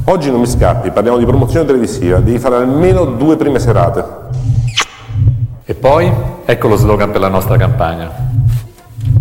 Oggi non mi scappi, parliamo di promozione televisiva, devi fare almeno 2 prime serate. E poi, ecco lo slogan per la nostra campagna.